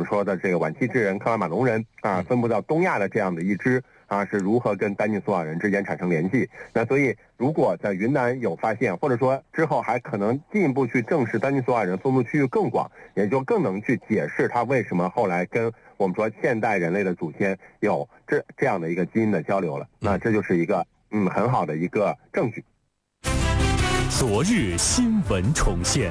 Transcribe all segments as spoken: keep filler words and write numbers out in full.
们说的这个晚期智人科尔马龙人啊，分布到东亚的这样的一支啊，是如何跟丹尼索瓦人之间产生联系。那所以如果在云南有发现，或者说之后还可能进一步去证实丹尼索瓦人分布区域更广，也就更能去解释他为什么后来跟我们说现代人类的祖先有这这样的一个基因的交流了。那这就是一个嗯很好的一个证据。 昨日新闻重现，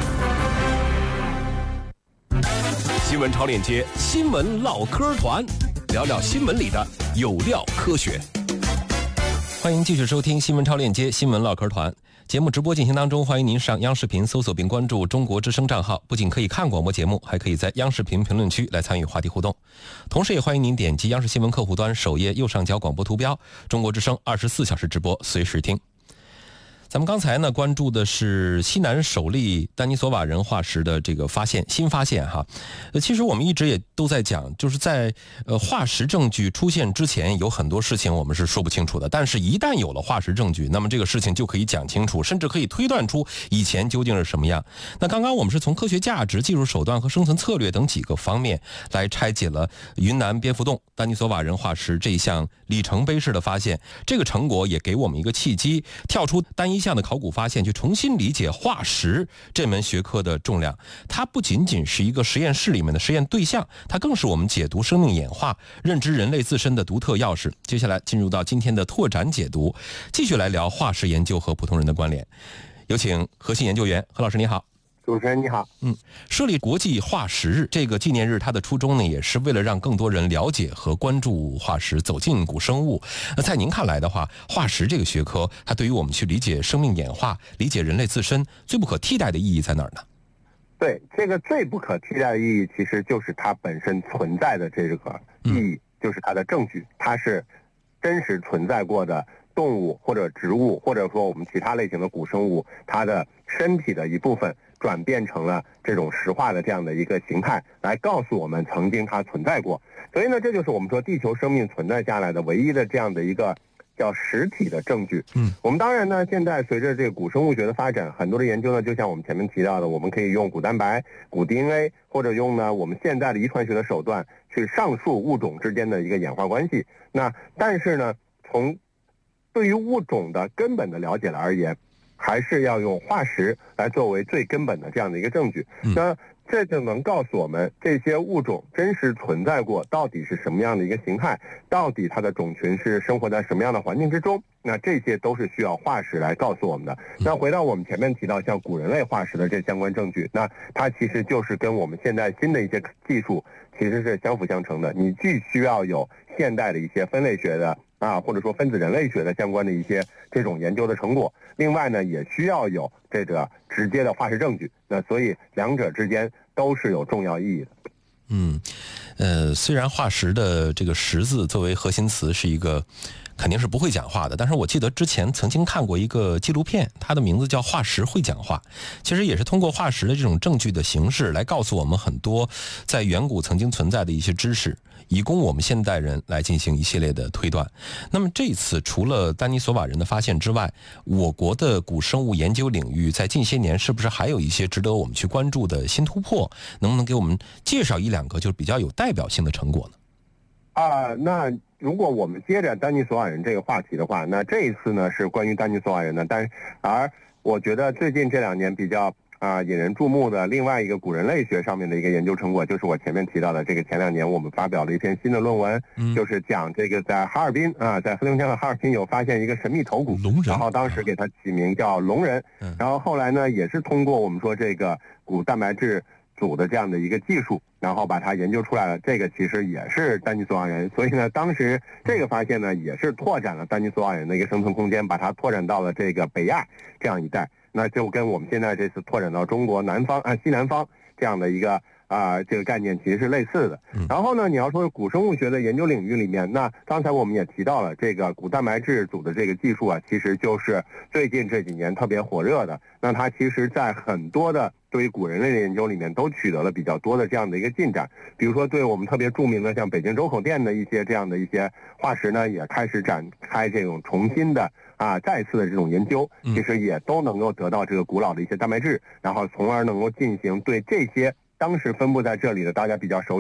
新闻超链接，新闻唠嗑团，聊聊新闻里的有料科学。 欢迎继续收听新闻超链接新闻唠嗑团节目直播进行当中，欢迎您上央视频搜索并关注中国之声账号，不仅可以看广播节目，还可以在央视频评论区来参与话题互动。同时也欢迎您点击央视新闻客户端首页右上角广播图标，中国之声二十四小时直播，随时听。咱们刚才呢关注的是西南首例丹尼索瓦人化石的这个发现，新发现哈。呃，其实我们一直也都在讲，就是在呃化石证据出现之前，有很多事情我们是说不清楚的，但是一旦有了化石证据，那么这个事情就可以讲清楚，甚至可以推断出以前究竟是什么样。那刚刚我们是从科学价值、技术手段和生存策略等几个方面来拆解了云南蝙蝠洞丹尼索瓦人化石这一项里程碑式的发现，这个成果也给我们一个契机，跳出单一项的考古发现，去重新理解化石这门学科的重量。它不仅仅是一个实验室里面的实验对象，它更是我们解读生命演化、认知人类自身的独特钥匙。接下来进入到今天的拓展解读，继续来聊化石研究和普通人的关联。有请核心研究员何老师，你好。 主持人你好。 嗯，设立国际化石日这个纪念日，它的初衷呢，也是为了让更多人了解和关注化石，走进古生物。那在您看来的话，化石这个学科，它对于我们去理解生命演化、理解人类自身，最不可替代的意义在哪儿呢？ 对，这个最不可替代的意义，其实就是它本身存在的这个意义，嗯、就是它的证据，它是真实存在过的动物或者植物，或者说我们其他类型的古生物，它的身体的一部分转变成了这种石化的这样的一个形态，来告诉我们曾经它存在过。所以呢，这就是我们说地球生命存在下来的唯一的这样的一个叫实体的证据。嗯，我们当然呢，现在随着这个古生物学的发展，很多的研究呢，就像我们前面提到的，我们可以用骨蛋白、骨 D N A， 或者用呢我们现在的遗传学的手段去上述物种之间的一个演化关系。那但是呢，从对于物种的根本的了解而言，还是要用化石来作为最根本的这样的一个证据。那这就能告诉我们这些物种真实存在过，到底是什么样的一个形态，到底它的种群是生活在什么样的环境之中。那这些都是需要化石来告诉我们的。那回到我们前面提到像古人类化石的这相关证据，那它其实就是跟我们现在新的一些技术其实是相辅相成的。你既需要有现代的一些分类学的啊，或者说分子人类学的相关的一些这种研究的成果，另外呢，也需要有这个直接的化石证据。那所以两者之间都是有重要意义的。 嗯，呃，虽然化石的这个石字作为核心词是一个肯定是不会讲话的，但是我记得之前曾经看过一个纪录片，它的名字叫《化石会讲话》，其实也是通过化石的这种证据的形式来告诉我们很多在远古曾经存在的一些知识，以供我们现代人来进行一系列的推断。那么这次除了丹尼索瓦人的发现之外，我国的古生物研究领域在近些年是不是还有一些值得我们去关注的新突破？能不能给我们介绍一两个就是比较有代表性的成果呢？ 啊，那如果我们接着丹尼索瓦人这个话题的话，那这一次呢是关于丹尼索瓦人的，但而我觉得最近这两年比较啊引人注目的另外一个古人类学上面的一个研究成果，就是我前面提到的这个前两年我们发表了一篇新的论文，嗯、就是讲这个在哈尔滨啊，在黑龙江的哈尔滨有发现一个神秘头骨，然后当时给它起名叫龙人，嗯、然后后来呢也是通过我们说这个骨蛋白质组的这样的一个技术，然后把它研究出来了。这个其实也是丹尼索瓦人，所以呢，当时这个发现呢，也是拓展了丹尼索瓦人的一个生存空间，把它拓展到了这个北亚这样一带。那就跟我们现在这次拓展到中国南方啊西南方这样的一个啊、呃、这个概念其实是类似的。然后呢，你要说古生物学的研究领域里面，那刚才我们也提到了这个骨蛋白质组的这个技术啊，其实就是最近这几年特别火热的。那它其实在很多的对于古人类的研究里面都取得了比较多的这样的一个进展，比如说对我们特别著名的像北京周口店的一些这样的一些化石呢，也开始展开这种重新的啊再次的这种研究，其实也都能够得到这个古老的一些蛋白质，然后从而能够进行对这些当时分布在这里的大家比较熟